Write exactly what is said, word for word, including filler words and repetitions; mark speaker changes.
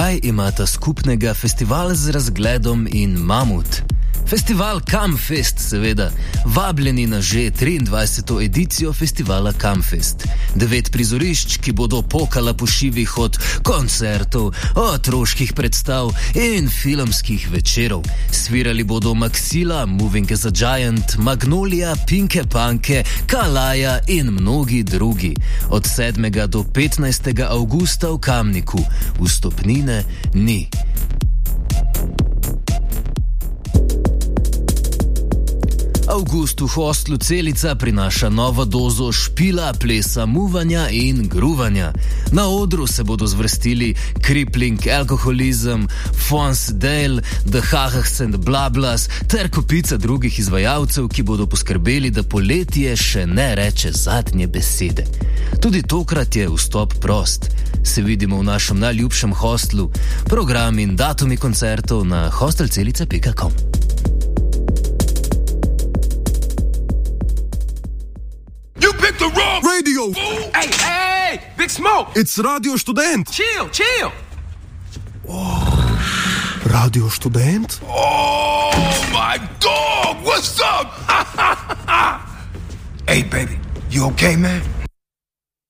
Speaker 1: Kaj imata skupnega festival z razgledom in mamut? Festival Kamfest, seveda, vabljeni na že triindvajseto edicijo festivala Kamfest. Devet prizorišč, ki bodo pokala po šivih od koncertov, otroških predstav in filmskih večerov. Svirali bodo Maxila, Moving as a Giant, Magnolia, Pinke Panke, Kalaja in mnogi drugi. Od sedmega do petnajstega avgusta v Kamniku. Vstopnine ni. Avgust v hostlu Celica prinaša novo dozo špila, plesa, muvanja in gruvanja. Na odru se bodo zvrstili Crippling Alcoholism, Fons Dale, The Hahahs and Blablas ter kopica drugih izvajalcev, ki bodo poskrbeli, da poletje še ne reče zadnje besede. Tudi tokrat je vstop prost. Se vidimo v našem najljubšem hostlu. Program in datumi koncertov na hostelcelica pika com.
Speaker 2: The wrong
Speaker 3: radio.
Speaker 2: Fool. Hey, hey, Big Smoke.
Speaker 3: It's Radio Student.
Speaker 2: Chill, chill.
Speaker 3: Oh, Radio Student?
Speaker 2: Oh, my dog. What's up? Hey, baby, you okay, man?